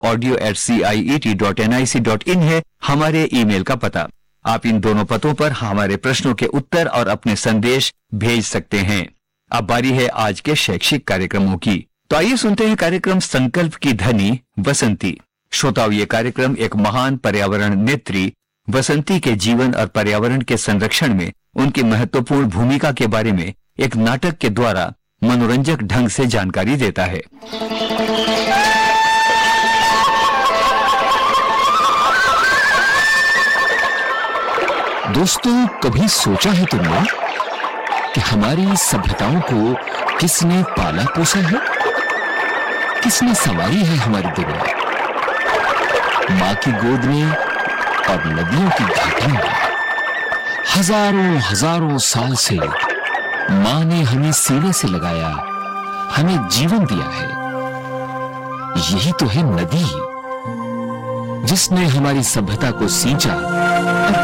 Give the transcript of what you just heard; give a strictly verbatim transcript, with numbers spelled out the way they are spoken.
Audio eight C I E T dot N I C dot in है हमारे email का पता। आप इन दोनों पतों पर हमारे प्रश्नों के उत्तर और अपने संदेश भेज सकते हैं। अब बारी है आज के शैक्षिक कार्यक्रमों की, तो आइए सुनते हैं कार्यक्रम संकल्प की धनी बसंती। श्रोताओं, ये कार्यक्रम एक महान पर्यावरण नेत्री बसंती के जीवन और पर्यावरण के संरक्षण में उनकी महत्वपूर्ण भूमिका के बारे में एक नाटक के द्वारा मनोरंजक ढंग से जानकारी देता है। दोस्तों, कभी सोचा है तुमने कि हमारी सभ्यताओं को किसने पाला पोसा है? किसने संवारी है हमारी दुनिया? मां की गोद में और नदियों की घाटी में हजारों हजारों साल से मां ने हमें सीने से लगाया, हमें जीवन दिया है। यही तो है नदी, जिसने हमारी सभ्यता को सींचा।